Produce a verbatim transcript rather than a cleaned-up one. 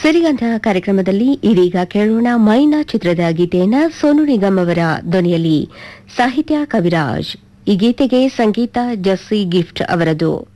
ಸಿರಿಗಂಧ ಕಾರ್ಯಕ್ರಮದಲ್ಲಿ ಇದೀಗ ಕೇಳೋಣ ಮೈನಾ ಚಿತ್ರದ ಗೀತೆಯನ್ನ ಸೋನು ನಿಗಮ್ ಅವರ ಧ್ವನಿಯಲ್ಲಿ. ಸಾಹಿತ್ಯ ಕವಿರಾಜ್. ಈ ಗೀತೆಗೆ ಸಂಗೀತ ಜಸ್ಸಿ ಗಿಫ್ಟ್ ಅವರದು.